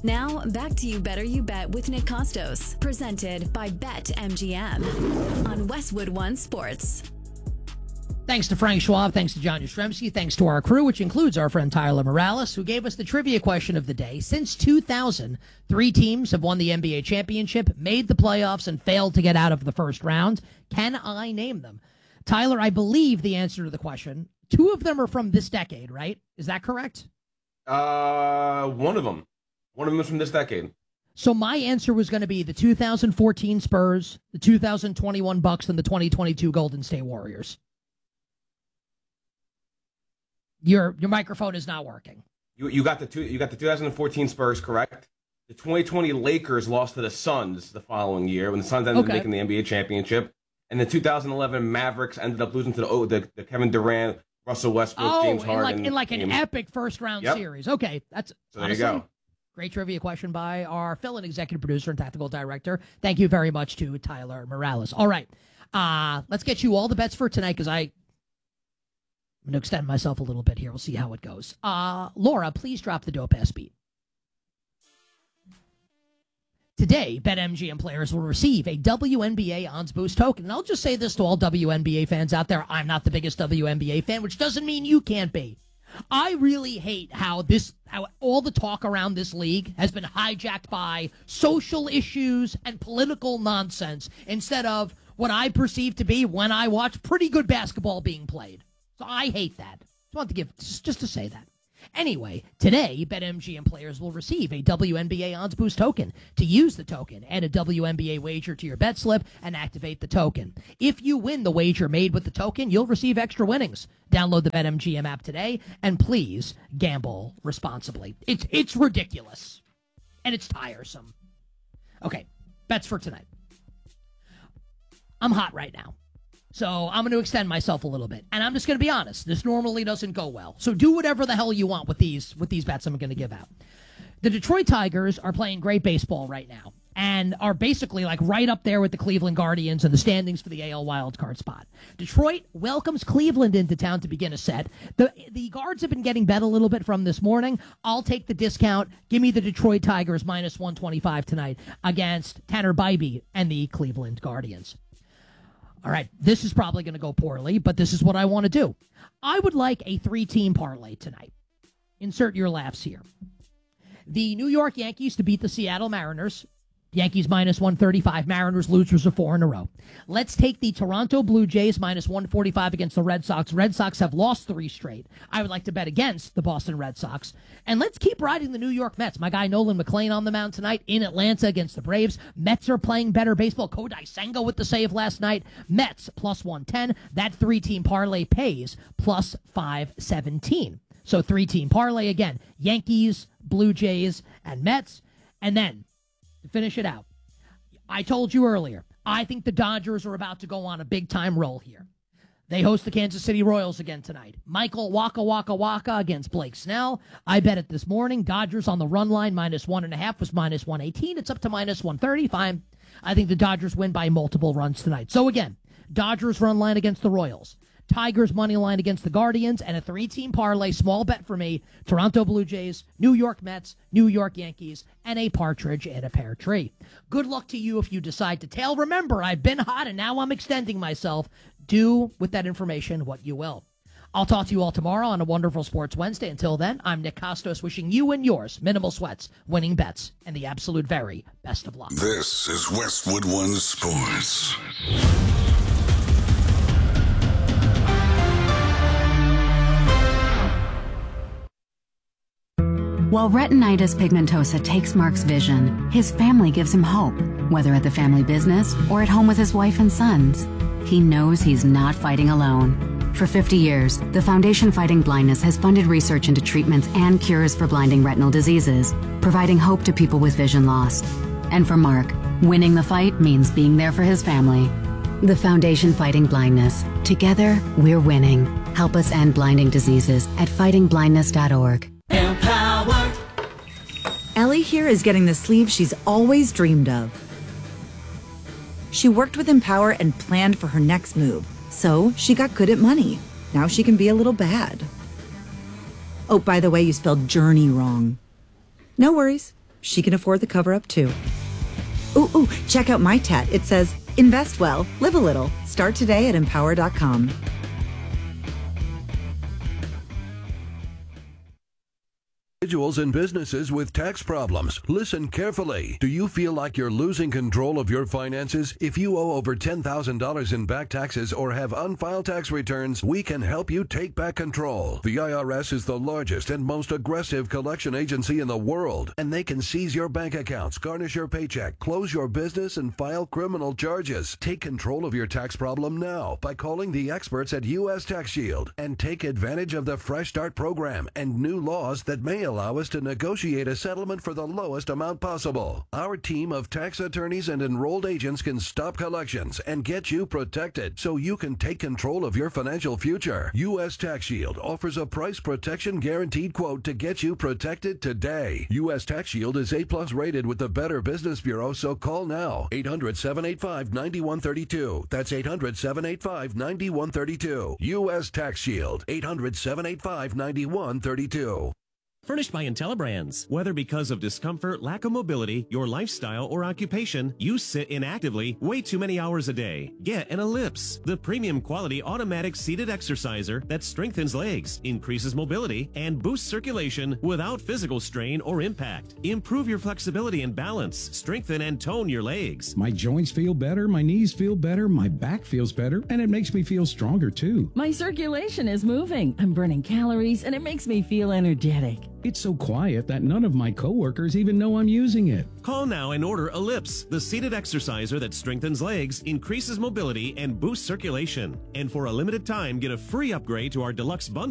Now, back to You Better You Bet with Nick Costos, presented by BetMGM on Westwood One Sports. Thanks to Frank Schwab, thanks to John Yastrzemski, thanks to our crew, which includes our friend Tyler Morales, who gave us the trivia question of the day. Since 2000, 3 teams have won the NBA championship, made the playoffs, and failed to get out of the first round. Can I name them? Tyler, I believe the answer to the question, 2 of them are from this decade, right? Is that correct? One of them. One of them is from this decade. So my answer was going to be the 2014 Spurs, the 2021 Bucks, and the 2022 Golden State Warriors. Your microphone is not working. You got the 2014 Spurs correct. The 2020 Lakers lost to the Suns the following year when the Suns ended up making the NBA championship, and the 2011 Mavericks ended up losing to the Kevin Durant, Russell Westbrook, James Harden in an epic first round series. Okay, that's so there you go. Great trivia question by our fill-in executive producer and tactical director. Thank you very much to Tyler Morales. All right, let's get you all the bets for tonight because I'm going to extend myself a little bit here. We'll see how it goes. Laura, please drop the dope ass beat. Today, BetMGM players will receive a WNBA Odds Boost token. And I'll just say this to all WNBA fans out there. I'm not the biggest WNBA fan, which doesn't mean you can't be. I really hate how all the talk around this league has been hijacked by social issues and political nonsense instead of what I perceive to be, when I watch, pretty good basketball being played. So I hate that. Just want to give, just to say that. Anyway, today, BetMGM players will receive a WNBA Odds Boost token. To use the token, add a WNBA wager to your bet slip and activate the token. If you win the wager made with the token, you'll receive extra winnings. Download the BetMGM app today, and please gamble responsibly. It's ridiculous, and it's tiresome. Okay, bets for tonight. I'm hot right now. So I'm going to extend myself a little bit. And I'm just going to be honest. This normally doesn't go well. So do whatever the hell you want with these bets I'm going to give out. The Detroit Tigers are playing great baseball right now and are basically like right up there with the Cleveland Guardians in the standings for the AL wildcard spot. Detroit welcomes Cleveland into town to begin a set. The Guards have been getting bet a little bit from this morning. I'll take the discount. Give me the Detroit Tigers minus 125 tonight against Tanner Bybee and the Cleveland Guardians. All right, this is probably going to go poorly, but this is what I want to do. I would like a 3-team parlay tonight. Insert your laughs here. The New York Yankees to beat the Seattle Mariners. Yankees minus 135, Mariners losers of 4 in a row. Let's take the Toronto Blue Jays minus 145 against the Red Sox. Red Sox have lost 3 straight. I would like to bet against the Boston Red Sox. And let's keep riding the New York Mets. My guy Nolan McLean on the mound tonight in Atlanta against the Braves. Mets are playing better baseball. Kodai Senga with the save last night. Mets plus 110. That 3-team parlay pays plus 517. So 3-team parlay again. Yankees, Blue Jays, and Mets. And then to finish it out, I told you earlier, I think the Dodgers are about to go on a big-time roll here. They host the Kansas City Royals again tonight. Michael Waka against Blake Snell. I bet it this morning. Dodgers on the run line, minus 1.5 was minus 118. It's up to minus 130. Fine. I think the Dodgers win by multiple runs tonight. So again, Dodgers run line against the Royals. Tigers money line against the Guardians, and a 3-team parlay, small bet for me, Toronto Blue Jays, New York Mets, New York Yankees, and a partridge in a pear tree. Good luck to you if you decide to tail. Remember, I've been hot and now I'm extending myself. Do with that information what you will. I'll talk to you all tomorrow on a wonderful Sports Wednesday. Until then, I'm Nick Costos wishing you and yours minimal sweats, winning bets, and the absolute very best of luck. This is Westwood One Sports. While retinitis pigmentosa takes Mark's vision, his family gives him hope, whether at the family business or at home with his wife and sons. He knows he's not fighting alone. For 50 years, the Foundation Fighting Blindness has funded research into treatments and cures for blinding retinal diseases, providing hope to people with vision loss. And for Mark, winning the fight means being there for his family. The Foundation Fighting Blindness. Together, we're winning. Help us end blinding diseases at fightingblindness.org. Empower. Ellie here is getting the sleeve she's always dreamed of. She worked with Empower and planned for her next move, so she got good at money. Now she can be a little bad. Oh, by the way, you spelled journey wrong. No worries. she can afford the cover-up too. Ooh, check out my tat. It says, invest well, live a little. Start today at Empower.com. Individuals and businesses with tax problems, listen carefully. Do you feel like you're losing control of your finances? If you owe over $10,000 in back taxes or have unfiled tax returns, we can help you take back control. The IRS is the largest and most aggressive collection agency in the world, and they can seize your bank accounts, garnish your paycheck, close your business, and file criminal charges. Take control of your tax problem now by calling the experts at U.S. Tax Shield and take advantage of the Fresh Start program and new laws that may allow us to negotiate a settlement for the lowest amount possible. Our team of tax attorneys and enrolled agents can stop collections and get you protected so you can take control of your financial future. U.S. Tax Shield offers a price protection guaranteed quote to get you protected today. U.S. Tax Shield is A+ rated with the Better Business Bureau, so call now. 800-785-9132. That's 800-785-9132. U.S. Tax Shield. 800-785-9132. Furnished by IntelliBrands. Whether because of discomfort, lack of mobility, your lifestyle, or occupation, you sit inactively way too many hours a day. Get an Ellipse, the premium quality automatic seated exerciser that strengthens legs, increases mobility, and boosts circulation without physical strain or impact. Improve your flexibility and balance, strengthen and tone your legs. My joints feel better, my knees feel better, my back feels better, and it makes me feel stronger too. My circulation is moving. I'm burning calories, and it makes me feel energetic. It's so quiet that none of my coworkers even know I'm using it. Call now and order Ellipse, the seated exerciser that strengthens legs, increases mobility, and boosts circulation. And for a limited time, get a free upgrade to our deluxe bundle